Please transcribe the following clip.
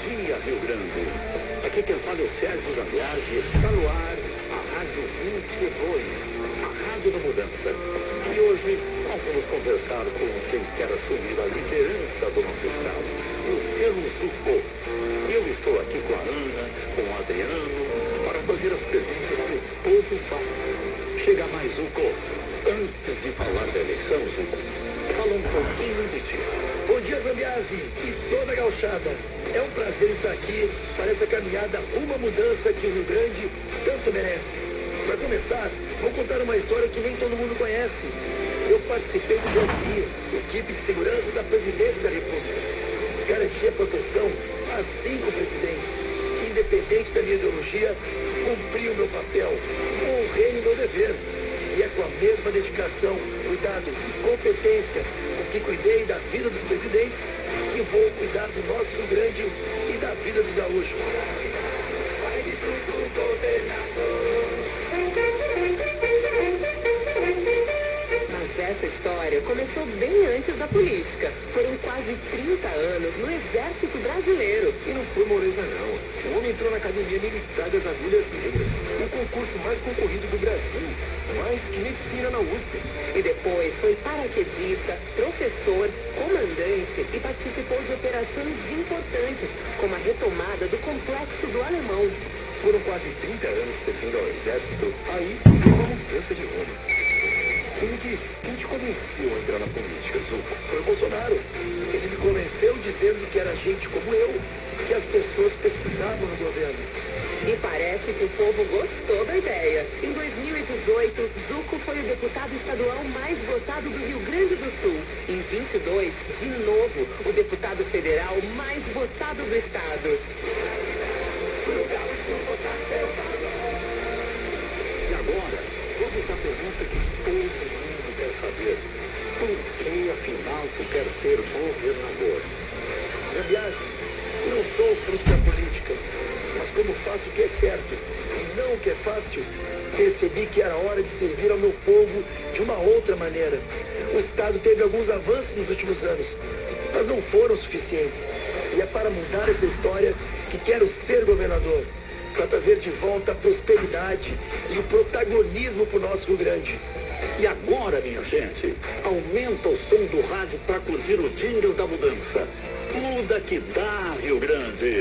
dia, Rio Grande. Aqui quem fala é o Sérgio Zambiase. Está no ar a Rádio 22, a Rádio da Mudança. E hoje nós vamos conversar com quem quer assumir a liderança do nosso estado, Luciano Zucco. Eu estou aqui com a Ana, com o Adriano, para fazer as perguntas que o povo faz. Chega mais, Zucco. Antes de falar da eleição, Zucco, fala um pouquinho de ti. Bom dia, Zambiase e toda a gauchada. É um prazer estar aqui para essa caminhada rumo à mudança que o Rio Grande tanto merece. Para começar, vou contar uma história que nem todo mundo conhece. Eu participei do GSI, equipe de segurança da presidência da República. Garantia proteção a 5 presidentes. Independente da minha ideologia, cumpri o meu papel, honrei o meu dever. E é com a mesma dedicação, cuidado e competência com que cuidei da vida dos presidentes, que vou cuidar do nosso Rio Grande e da vida dos gaúchos. Mas essa história começou bem antes da política. Foram quase 30 anos no Exército Brasileiro. E não foi moleza, não. O homem entrou na Academia Militar das Agulhas Negras, o concurso mais concorrido do Brasil, mais que medicina na USP. E depois foi paraquedista, professor, comandante e participou de operações importantes, como a retomada do Complexo do Alemão. Foram quase 30 anos servindo ao Exército, aí veio uma mudança de rumo. Quem te convenceu a entrar na política, Zucco? Foi o Bolsonaro. Ele me convenceu dizendo que era gente como eu, que as pessoas precisavam no governo. E parece que o povo gostou da ideia. Em 2018, Zucco foi o deputado estadual mais votado do Rio Grande do Sul. Em 22, de novo, o deputado federal mais votado do estado. E agora, vamos à pergunta que todo mundo quer saber. Por que, afinal, tu quer ser governador? Zambiase, eu não sou fruto da política, mas como faço o que é certo e não o que é fácil, percebi que era hora de servir ao meu povo de uma outra maneira. O Estado teve alguns avanços nos últimos anos, mas não foram suficientes. E é para mudar essa história que quero ser governador, para trazer de volta a prosperidade e o protagonismo para o nosso Rio Grande. E agora, minha gente, aumenta o som do rádio para curtir o jingle da mudança. Muda que dá, Rio Grande!